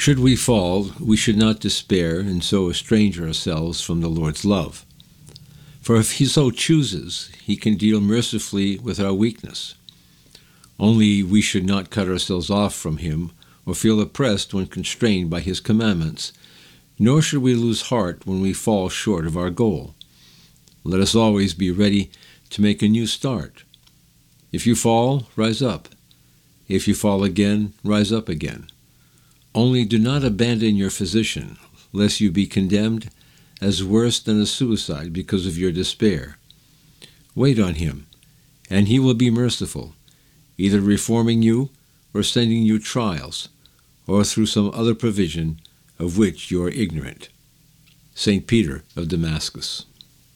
Should we fall, we should not despair and so estrange ourselves from the Lord's love. For if he so chooses, he can deal mercifully with our weakness. Only we should not cut ourselves off from him or feel oppressed when constrained by his commandments, nor should we lose heart when we fall short of our goal. Let us always be ready to make a new start. If you fall, rise up. If you fall again, rise up again. Only do not abandon your physician, lest you be condemned as worse than a suicide because of your despair. Wait on him, and he will be merciful, either reforming you or sending you trials, or through some other provision of which you are ignorant. St. Peter of Damascus.